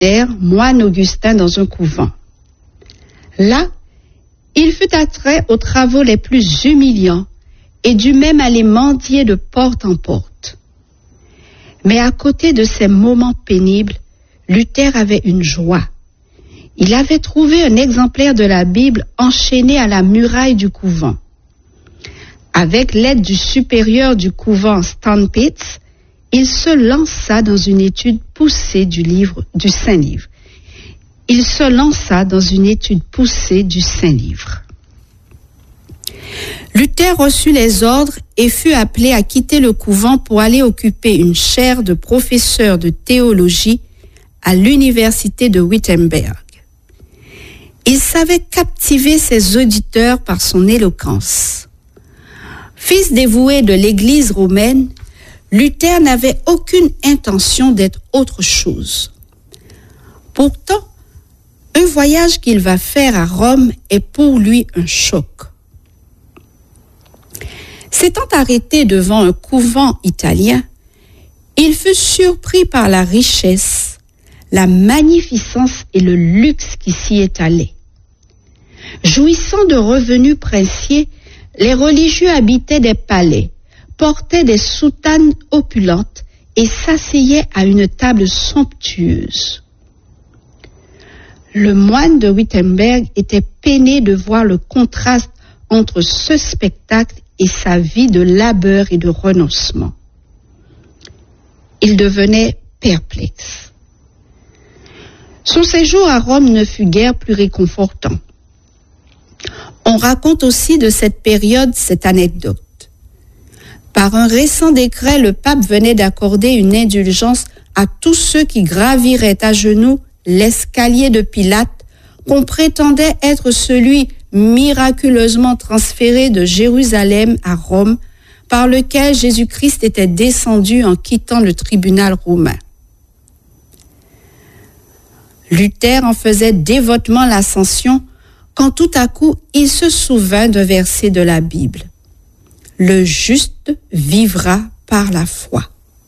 moine augustin dans un couvent. Là, il fut attrait aux travaux les plus humiliants et dut même aller mendier de porte en porte. Mais à côté de ces moments pénibles, Luther avait une joie. Il avait trouvé un exemplaire de la Bible enchaîné à la muraille du couvent. Avec l'aide du supérieur du couvent Staupitz, il se lança dans une étude poussée du Saint-Livre. Luther reçut les ordres et fut appelé à quitter le couvent pour aller occuper une chaire de professeur de théologie à l'université de Wittenberg. Il savait captiver ses auditeurs par son éloquence. Fils dévoué de l'Église romaine, Luther n'avait aucune intention d'être autre chose. Pourtant, un voyage qu'il va faire à Rome est pour lui un choc. S'étant arrêté devant un couvent italien, il fut surpris par la richesse, la magnificence et le luxe qui s'y étalaient. Jouissant de revenus princiers, les religieux habitaient des palais, portaient des soutanes opulentes et s'asseyaient à une table somptueuse. Le moine de Wittenberg était peiné de voir le contraste entre ce spectacle et sa vie de labeur et de renoncement. Il devenait perplexe. Son séjour à Rome ne fut guère plus réconfortant. On raconte aussi de cette période cette anecdote. Par un récent décret, le pape venait d'accorder une indulgence à tous ceux qui graviraient à genoux l'escalier de Pilate, qu'on prétendait être celui miraculeusement transféré de Jérusalem à Rome, par lequel Jésus-Christ était descendu en quittant le tribunal romain. Luther en faisait dévotement l'ascension quand tout à coup il se souvint d'un verset de la Bible. Le juste vivra par la foi.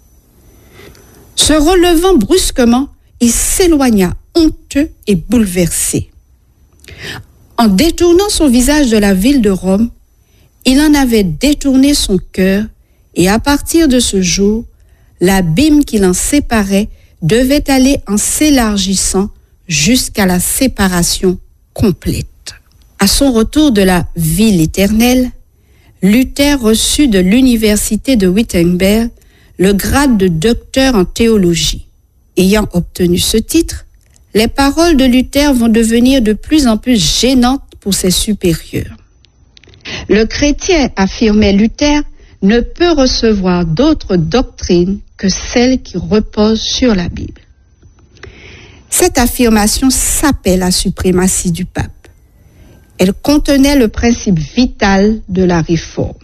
Se relevant brusquement, il s'éloigna honteux et bouleversé. En détournant son visage de la ville de Rome, il en avait détourné son cœur et à partir de ce jour, l'abîme qui l'en séparait devait aller en s'élargissant jusqu'à la séparation complète. À son retour de la ville éternelle, Luther reçut de l'université de Wittenberg le grade de docteur en théologie. Ayant obtenu ce titre, les paroles de Luther vont devenir de plus en plus gênantes pour ses supérieurs. Le chrétien, affirmait Luther, ne peut recevoir d'autre doctrine que celle qui repose sur la Bible. Cette affirmation sapait la suprématie du pape. Elle contenait le principe vital de la réforme.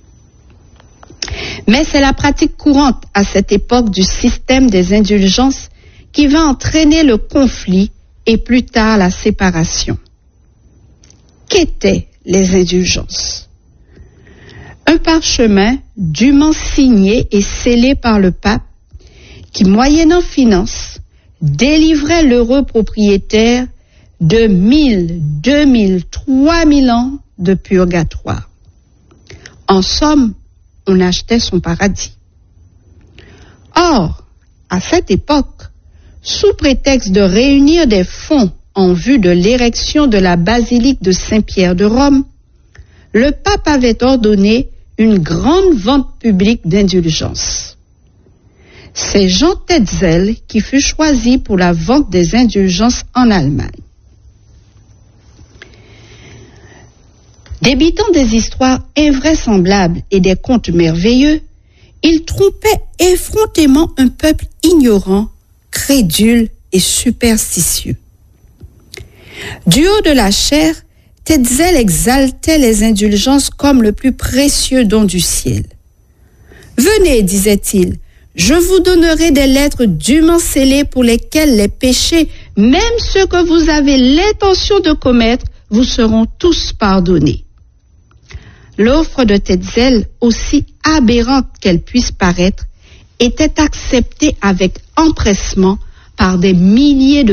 Mais c'est la pratique courante à cette époque du système des indulgences qui va entraîner le conflit et plus tard la séparation. Qu'étaient les indulgences? Un parchemin dûment signé et scellé par le pape qui, moyennant finance, délivrait l'heureux propriétaire de 1000, 2000, 3000 ans de purgatoire. En somme, on achetait son paradis. Or, à cette époque, sous prétexte de réunir des fonds en vue de l'érection de la basilique de Saint-Pierre de Rome, le pape avait ordonné une grande vente publique d'indulgences. C'est Jean Tetzel qui fut choisi pour la vente des indulgences en Allemagne. Débitant des histoires invraisemblables et des contes merveilleux, il trompait effrontément un peuple ignorant, crédule et superstitieux. Du haut de la chair, Tetzel exaltait les indulgences comme le plus précieux don du ciel. « Venez, disait-il, je vous donnerai des lettres dûment scellées pour lesquelles les péchés, même ceux que vous avez l'intention de commettre, vous seront tous pardonnés. » L'offre de Tetzel, aussi aberrante qu'elle puisse paraître, était acceptée avec empressement par des milliers de